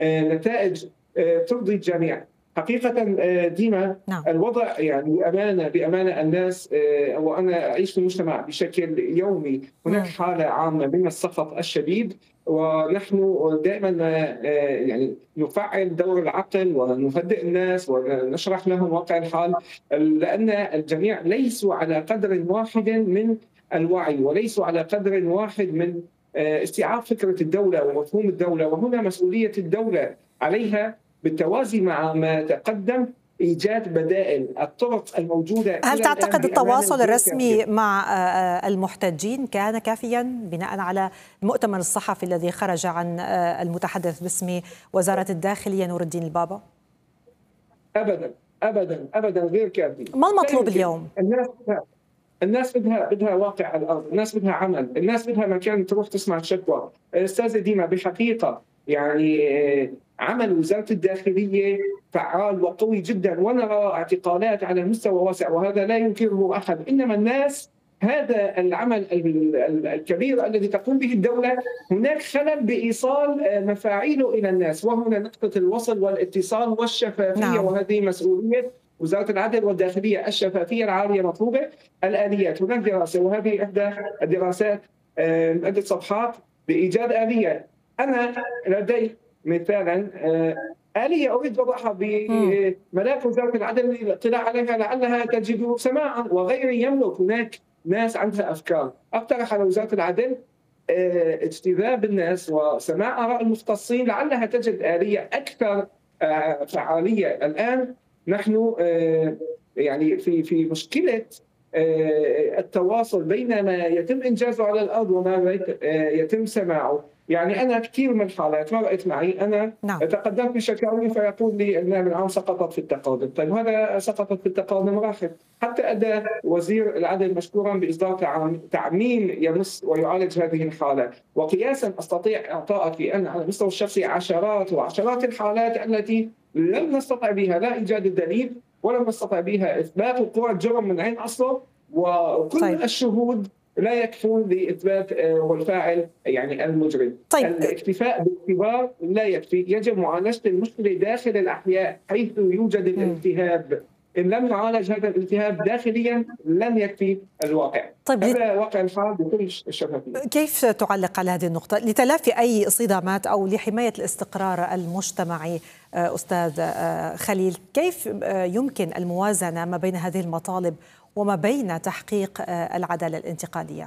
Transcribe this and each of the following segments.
نتائج ترضي الجميع. حقيقة ديما نعم. الوضع يعني بأمانة الناس، وأنا أعيش في المجتمع بشكل يومي، هناك حالة عامة من السخط الشديد، ونحن دائما يعني نفعل دور العقل ونهدئ الناس ونشرح لهم واقع الحال، لأن الجميع ليسوا على قدر واحد من الوعي، وليسوا على قدر واحد من استيعاب فكرة الدولة ومفهوم الدولة. وهنا مسؤولية الدولة عليها بالتوازي مع ما تقدم إيجاد بدائل. الطرق الموجودة هل تعتقد التواصل الرسمي مع المحتجين كان كافيا بناء على المؤتمر الصحفي الذي خرج عن المتحدث باسم وزارة الداخلية نور الدين البابا؟ أبدا أبدا أبدا غير كافي. ما المطلوب اليوم؟ الناس بدها واقع على الارض، الناس بدها عمل، الناس بدها مكان تروح تسمع الشكوى. استاذه ديما بحقيقه يعني عمل وزاره الداخليه فعال وقوي جدا، ونرى اعتقالات على مستوى واسع وهذا لا ينكره احد، انما الناس هذا العمل الكبير الذي تقوم به الدوله هناك خلل بايصال مفاعيله الى الناس، وهنا نقطه الوصل والاتصال والشفافيه. نعم. وهذه مسؤوليه وزارة العدل والداخلية. الشفافية العالية مطلوبة. الآليات، هناك دراسة وهذه إحدى الدراسات عدة صفحات بإيجاد آلية. أنا لدي مثالا آلية أريد وضعها بملاك وزارة العدل للاطلاع عليها لعلها تجد سماعا وغيري يملك. هناك ناس عندها أفكار. أقترح على وزارة العدل اجتذاب الناس وسماع آراء المختصين لعلها تجد آلية أكثر فعالية. الآن نحن يعني في مشكلة التواصل بين ما يتم إنجازه على الأرض وما يتم سماعه. يعني أنا كثير من الحالات مرقت معي، أنا تقدمت بشكاوي فيقول لي النائب العام سقطت في التقادم. طيب هذا سقطت في التقادم راحت. حتى أدى وزير العدل مشكورا بإصدار تعميم يمس ويعالج هذه الحالة. وقياسا أستطيع إعطائك أن على المستوى الشخصي عشرات وعشرات الحالات التي لم نستطع بها لا إيجاد الدليل ولم نستطع بها إثبات وقوع الجرم من عين أصله، وكل الشهود لا يكفون لإثبات والفاعل يعني المجرم. الاكتفاء بالاختبار لا يكفي، يجب معالجة المشكلة داخل الأحياء حيث يوجد الالتهاب. إن لم يعالج هذا الالتهاب داخليا لن يكفي الواقع. هذا واقع الحال بكل الشفافية. كيف تعلق على هذه النقطة لتلافي أي صدامات أو لحماية الاستقرار المجتمعي؟ أستاذ خليل، كيف يمكن الموازنة ما بين هذه المطالب وما بين تحقيق العدالة الانتقالية؟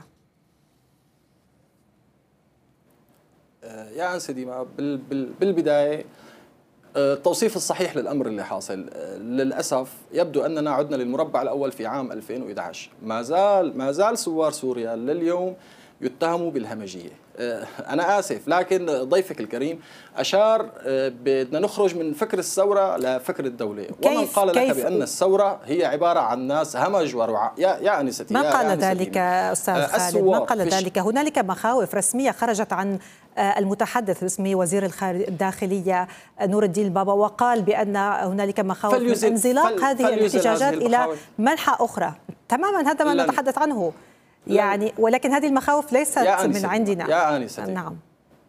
يا أنسة ديما، بالبداية التوصيف الصحيح للأمر اللي حاصل للأسف يبدو أننا عدنا للمربع الأول في عام 2011. ما زال ثوار سوريا لليوم يتهموا بالهمجية. أنا آسف لكن ضيفك الكريم أشار بدنا نخرج من فكر الثورة لفكر الدولة. ومن قال لك بأن الثورة هي عبارة عن ناس همج ورعاة؟ يا أنستي، ما قال ذلك أستاذ خالد؟ ما قال ذلك. هنالك مخاوف رسمية خرجت عن المتحدث باسم وزير الداخلية نور الدين البابا، وقال بأن هنالك مخاوف من انزلاق هذه الاحتجاجات إلى منحى أخرى. تماما هذا ما نتحدث عنه يعني، ولكن هذه المخاوف ليست من عندنا. يا آنسة ديما. نعم.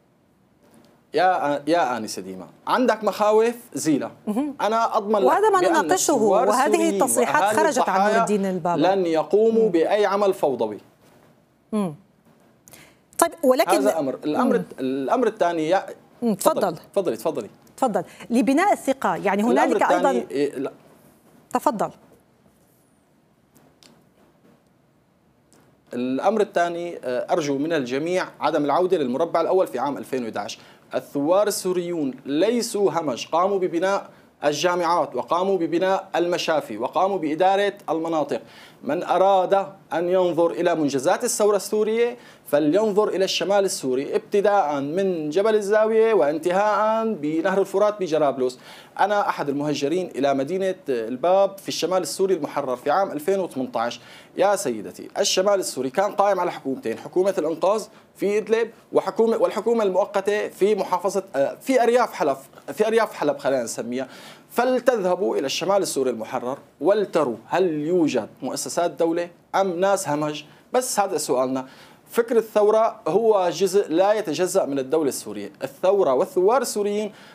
يا آنسة ديما، عندك مخاوف زيلة. أنا أضمن لك وهذا ما نناقشه، وهذه التصريحات خرجت عن نور الدين البابا. لن يقوموا بأي عمل فوضوي. طيب ولكن هذا أمر. الأمر الثاني تفضلي. لبناء الثقة يعني هنالك أيضا تفضل. الأمر الثاني، أرجو من الجميع عدم العودة للمربع الأول في عام 2011. الثوار السوريون ليسوا همج، قاموا ببناء الجامعات وقاموا ببناء المشافي وقاموا بإدارة المناطق. من أراد أن ينظر إلى منجزات الثورة السورية فلينظر إلى الشمال السوري، ابتداء من جبل الزاوية وانتهاء بنهر الفرات بجرابلس. أنا أحد المهجرين إلى مدينة الباب في الشمال السوري المحرر في عام 2018. يا سيدتي، الشمال السوري كان قائم على حكومتين، حكومة الإنقاذ في إدلب والحكومة المؤقتة في محافظة في أرياف حلب خلينا نسميها. فلتذهبوا إلى الشمال السوري المحرر ولتروا هل يوجد مؤسسات دولة أم ناس همج؟ بس هذا سؤالنا. فكر الثورة هو جزء لا يتجزأ من الدولة السورية. الثورة والثوار السوريين